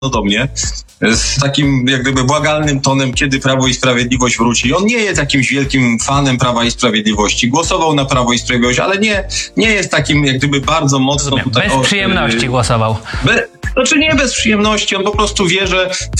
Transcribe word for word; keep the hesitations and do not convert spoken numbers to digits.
do mnie z takim jak gdyby błagalnym tonem, kiedy Prawo i Sprawiedliwość wróci. On nie jest jakimś wielkim fanem Prawa i Sprawiedliwości. Głosował na Prawo i Sprawiedliwość, ale nie, nie jest takim jak gdyby bardzo mocno... Rozumiem. Tutaj, bez o, przyjemności głosował. Be, znaczy nie bez przyjemności, on po prostu wie, że